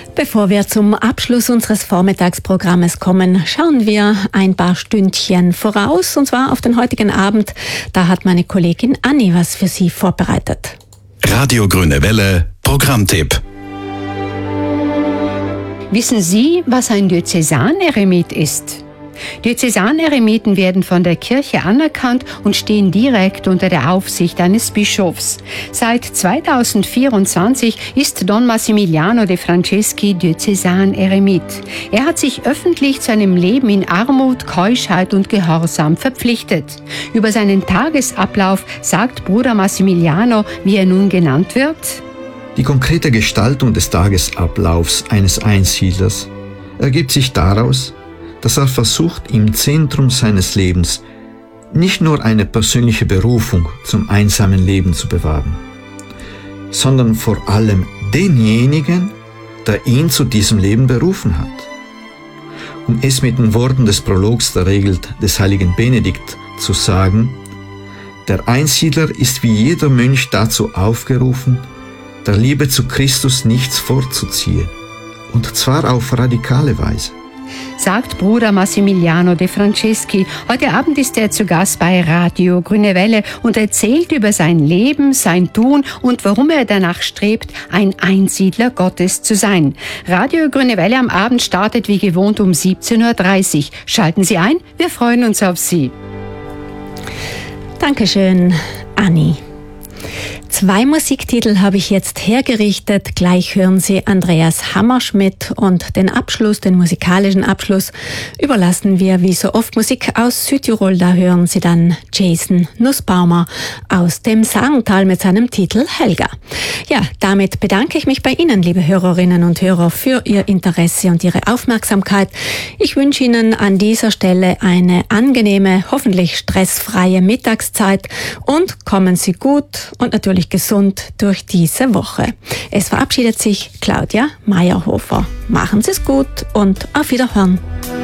Bevor wir zum Abschluss unseres Vormittagsprogrammes kommen, schauen wir ein paar Stündchen voraus, und zwar auf den heutigen Abend. Da hat meine Kollegin Anni was für Sie vorbereitet. Radio Grüne Welle, Programmtipp. Wissen Sie, was ein Diözesaneremit ist? Diözesaneremiten werden von der Kirche anerkannt und stehen direkt unter der Aufsicht eines Bischofs. Seit 2024 ist Don Massimiliano de Franceschi Diözesaneremit. Er hat sich öffentlich zu einem Leben in Armut, Keuschheit und Gehorsam verpflichtet. Über seinen Tagesablauf sagt Bruder Massimiliano, wie er nun genannt wird: Die konkrete Gestaltung des Tagesablaufs eines Einsiedlers ergibt sich daraus, dass er versucht, im Zentrum seines Lebens nicht nur eine persönliche Berufung zum einsamen Leben zu bewahren, sondern vor allem denjenigen, der ihn zu diesem Leben berufen hat. Um es mit den Worten des Prologs der Regel des heiligen Benedikt zu sagen: Der Einsiedler ist wie jeder Mönch dazu aufgerufen, der Liebe zu Christus nichts vorzuziehen, und zwar auf radikale Weise. Sagt Bruder Massimiliano de Franceschi. Heute Abend ist er zu Gast bei Radio Grüne Welle und erzählt über sein Leben, sein Tun und warum er danach strebt, ein Einsiedler Gottes zu sein. Radio Grüne Welle am Abend startet wie gewohnt um 17.30 Uhr. Schalten Sie ein, wir freuen uns auf Sie. Dankeschön, Anni. 2 Musiktitel habe ich jetzt hergerichtet. Gleich hören Sie Andreas Hammerschmidt, und den musikalischen Abschluss, überlassen wir wie so oft Musik aus Südtirol. Da hören Sie dann Jason Nussbaumer aus dem Sagental mit seinem Titel Helga. Ja, damit bedanke ich mich bei Ihnen, liebe Hörerinnen und Hörer, für Ihr Interesse und Ihre Aufmerksamkeit. Ich wünsche Ihnen an dieser Stelle eine angenehme, hoffentlich stressfreie Mittagszeit und kommen Sie gut und natürlich gesund durch diese Woche. Es verabschiedet sich Claudia Meyerhofer. Machen Sie es gut und auf Wiederhören.